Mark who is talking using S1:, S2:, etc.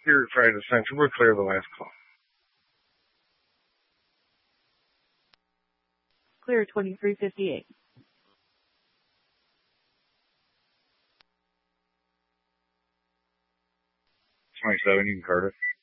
S1: Here at Friday Central, we're clear of the last call.
S2: Clear 2358.
S1: 27, you can card it.